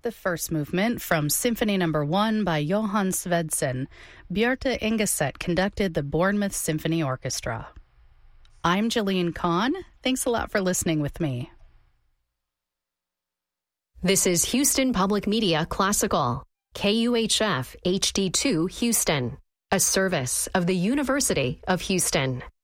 the first movement from Symphony No. 1 by Johann Svedsen. Bjarte Engeset conducted the Bournemouth Symphony Orchestra. I'm Jillian Kahn. Thanks a lot for listening with me. This is Houston Public Media Classical, KUHF HD2 Houston, a service of the University of Houston.